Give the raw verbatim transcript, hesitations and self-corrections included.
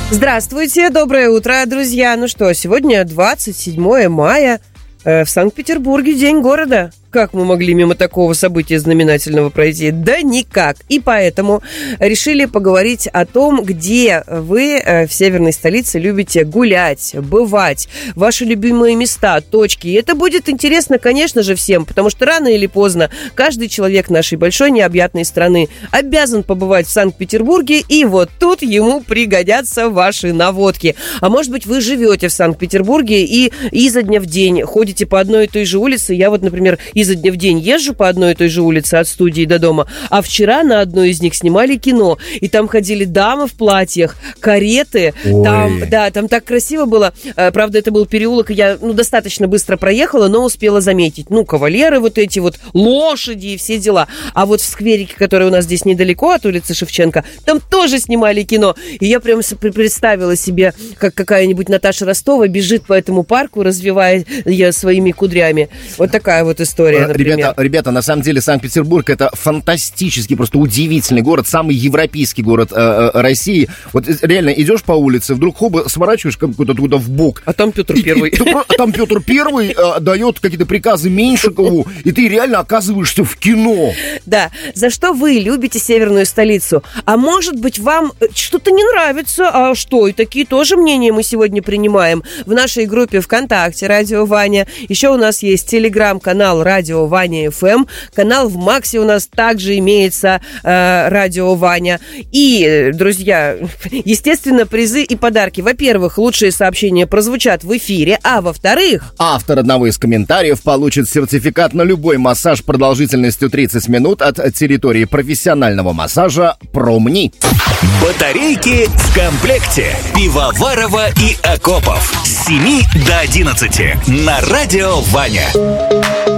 Здравствуйте, доброе утро, друзья. Ну что, сегодня двадцать седьмое мая, э, в Санкт-Петербурге день города. Как мы могли мимо такого события знаменательного пройти? Да никак. И поэтому решили поговорить о том, где вы э, в северной столице любите гулять, бывать, ваши любимые места, точки. И это будет интересно, конечно же, всем, потому что рано или поздно каждый человек нашей большой необъятной страны обязан побывать в Санкт-Петербурге, и вот тут ему пригодятся ваши наводки. А может быть, вы живете в Санкт-Петербурге и изо дня в день ходите по одной и той же улице. Я вот, например, изо дня в день езжу по одной и той же улице от студии до дома, а вчера на одной из них снимали кино, и там ходили дамы в платьях, кареты, там, да, там так красиво было, правда, это был переулок, и я, ну, достаточно быстро проехала, но успела заметить, ну, кавалеры вот эти вот, лошади и все дела, а вот в скверике, который у нас здесь недалеко от улицы Шевченко, там тоже снимали кино, и я прям представила себе, как какая-нибудь Наташа Ростова бежит по этому парку, развивая ее своими кудрями, вот такая вот история. Ребята, ребята, на самом деле Санкт-Петербург — это фантастический, просто удивительный город, самый европейский город э, э, России. Вот реально идешь по улице, вдруг хоба, сворачиваешь как-то туда в бок. А там Петр и, Первый. И, и, а там Петр Первый э, дает какие-то приказы Меньшикову, и ты реально оказываешься в кино. Да. За что вы любите северную столицу? А может быть, вам что-то не нравится? А что? И такие тоже мнения мы сегодня принимаем в нашей группе ВКонтакте «Радио Ваня». Еще у нас есть телеграм-канал «Радио Ваня эф эм». Канал в Максе у нас также имеется, э, «Радио Ваня». И, друзья, естественно, призы и подарки. Во-первых, лучшие сообщения прозвучат в эфире, а во-вторых... Автор одного из комментариев получит сертификат на любой массаж продолжительностью тридцать минут от территории профессионального массажа «Промни». Батарейки в комплекте. Пивоварова и Акопов. С семи до одиннадцати на «Радио Ваня».